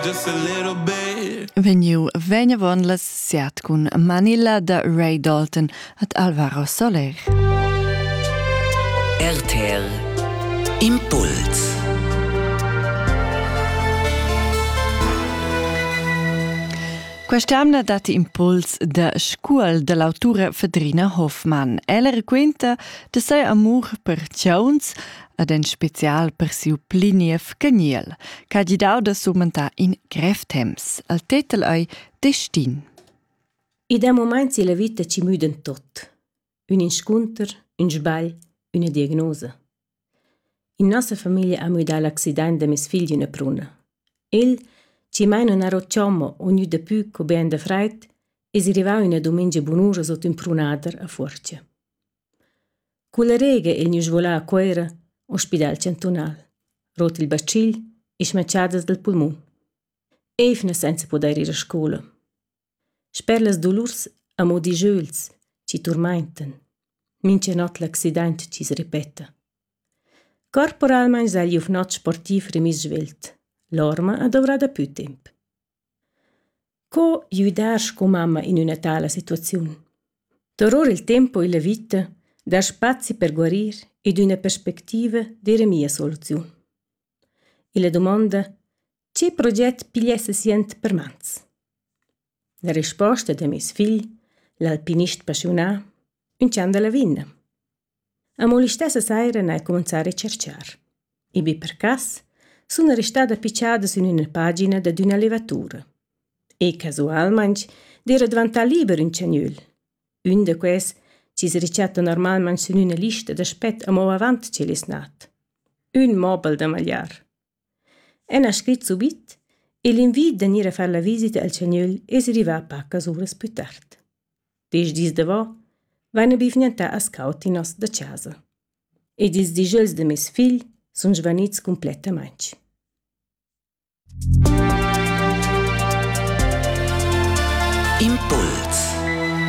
Just a little bit. Veniu venjavon las siat cun Manila da Ray Dalton at Alvaro Soler. RTR Impuls. Quest'amna dati impuls da scuol dell'autura Fedrina Hoffmann. Ella raquenta de sei amor per Jones ed en special per siu Pliniev Caniel, che gidau da sumenta in Grefthems. Il titel è Destin. I da momenti la vita ci müden tot. Un inscunter, un sbagl, una diagnosa. In nostra famiglia ha müda l'accident de mes figli una pruna. Ci mai non ero ciommo ogni de più co ben de freit e si arrivava una domenica bonura sotto un prunader a Forcia. Con la rega il gnu svolà a quera ospedal cantonal, rot il bacil e smacciadas del pulmon. Efna senza poder ir a scola. Sperlas dolurs a mo di jöls ci turmenten. Mince not l'accident ci si ripeta. Corporalmein sei uf not sportiv remis svelt. L'orma ha dovrada più tempo. Co aiutar con mamma in una tale situazione? Toror il tempo e la vita dar spazi per guarir ed una prospettiva della mia soluzione. E la domanda, che progetto pigliesse sient per mans? La risposta de mes figli, l'alpinist passionà, un cian della vinna. A mo li stessa saira n'hai cominciare a cerciar. E bi per cas, sono restada picciada su una pagina da d'una levatura. E casualmente d'era diventà libero un ciagnul. Un de quels ci si ricetta normalmente su una lista d'aspet a mo avant ce l'es nat. Un mobile da magliar. En ha scritto subit e l'invito da venire a fare la visita al ciagnul e si arriva a pacas oras più tard. Des dis de vo, vaina bivniantà a scout in nos da casa. E dis digels de mes figli sun svanits completamente. Impuls.